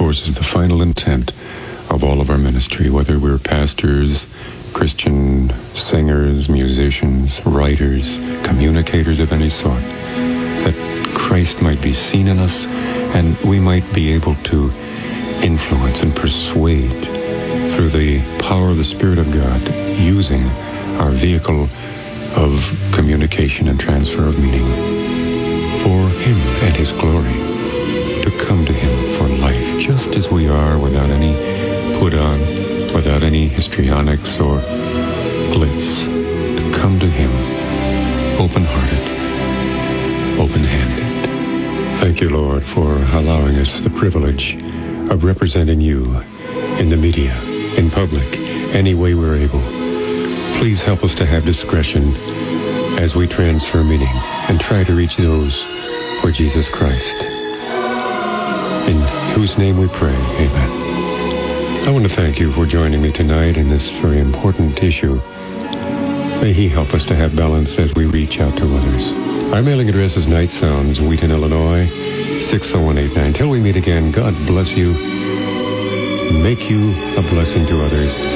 course, is the final intent of all of our ministry, whether we're pastors, Christian singers, musicians, writers, communicators of any sort, that Christ might be seen in us and we might be able to influence and persuade through the power of the Spirit of God, using our vehicle of communication and transfer of meaning for Him and His glory, to come to Him for life, just as we are, without any put on, without any histrionics or glitz, to come to Him open-hearted, open-handed. Thank you, Lord, for allowing us the privilege of representing you in the media, in public, any way we're able. Please help us to have discretion as we transfer meaning and try to reach those for Jesus Christ, in whose name we pray. Amen. I want to thank you for joining me tonight in this very important issue. May He help us to have balance as we reach out to others. Our mailing address is Night Sounds, Wheaton, Illinois, 60189. Till we meet again, God bless you. Make you a blessing to others.